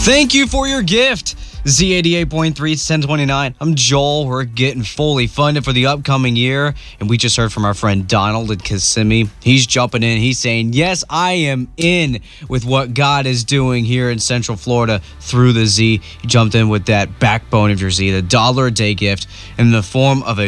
Thank you for your gift. Z88.3, it's 1029. I'm Joel. We're getting fully funded for the upcoming year. And we just heard from our friend Donald at Kissimmee. He's jumping in. He's saying, yes, I am in with what God is doing here in Central Florida through the Z. He jumped in with that backbone of your Z, the $1 a day gift in the form of a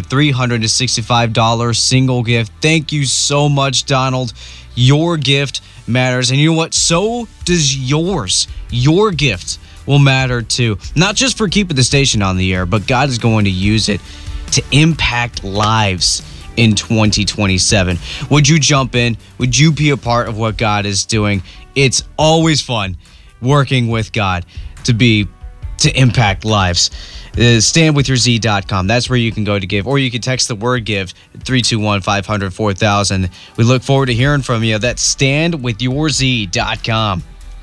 $365 single gift. Thank you so much, Donald. Your gift matters. And you know what? So does yours. Your gift will matter too. Not just for keeping the station on the air, but God is going to use it to impact lives in 2027. Would you jump in? Would you be a part of what God is doing? It's always fun working with God to impact lives. Standwithyourz.com. That's where you can go to give, or you can text the word give 321-500-4000. We look forward to hearing from you. That's standwithyourz.com.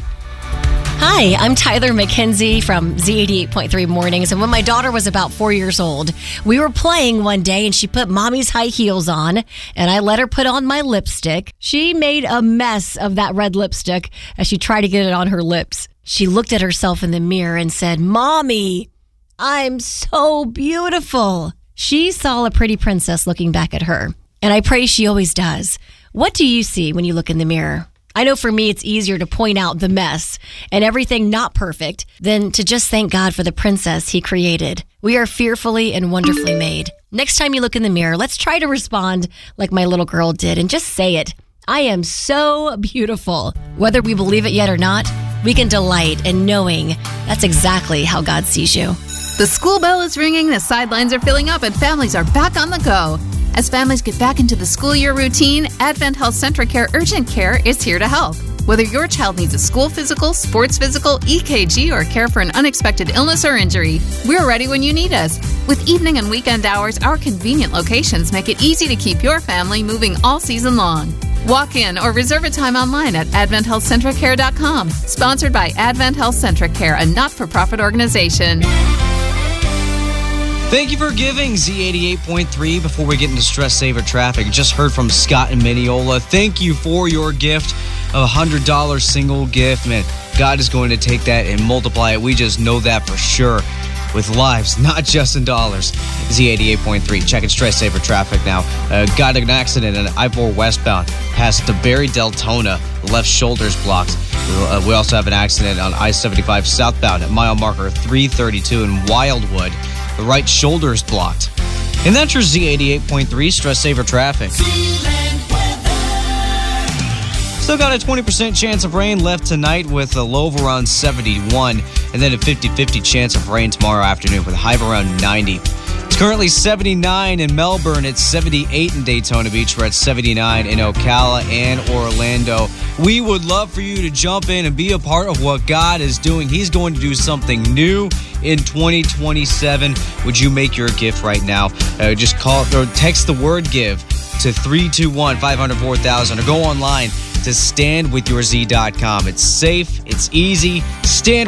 Hi, I'm Tyler McKenzie from Z88.3 Mornings, and when my daughter was about 4 years old, we were playing one day and she put mommy's high heels on, and I let her put on my lipstick. She made a mess of that red lipstick as she tried to get it on her lips. She looked at herself in the mirror and said, "Mommy, I'm so beautiful." She saw a pretty princess looking back at her, and I pray she always does. What do you see when you look in the mirror? I know for me, it's easier to point out the mess and everything not perfect than to just thank God for the princess he created. We are fearfully and wonderfully made. Next time you look in the mirror, let's try to respond like my little girl did and just say it. I am so beautiful. Whether we believe it yet or not, we can delight in knowing that's exactly how God sees you. The school bell is ringing, the sidelines are filling up, and families are back on the go. As families get back into the school year routine, Advent Health Centric Care Urgent Care is here to help. Whether your child needs a school physical, sports physical, EKG, or care for an unexpected illness or injury, we're ready when you need us. With evening and weekend hours, our convenient locations make it easy to keep your family moving all season long. Walk in or reserve a time online at AdventHealthCentricCare.com. Sponsored by Advent Health Centric Care, a not-for-profit organization. Thank you for giving, Z88.3. Before we get into Stress Saver Traffic, just heard from Scott and Mineola. Thank you for your gift of a $100 single gift. Man, God is going to take that and multiply it. We just know that for sure. With lives, not just in dollars. Z88.3. Checking Stress Saver Traffic now. Got an accident in I-4 westbound past the Barry Deltona. Left shoulder's blocked. We also have an accident on I-75 southbound at mile marker 332 in Wildwood. The right shoulder is blocked. And that's your Z88.3 Stress Saver Traffic. Still got a 20% chance of rain left tonight with a low of around 71, and then a 50-50 chance of rain tomorrow afternoon with a high of around 90. It's currently 79 in Melbourne. It's 78 in Daytona Beach. We're at 79 in Ocala and Orlando. We would love for you to jump in and be a part of what God is doing. He's going to do something new in 2027. Would you make your gift right now? Just call or text the word give to 321-500-4000 or go online to standwithyourz.com. It's safe. It's easy. Stand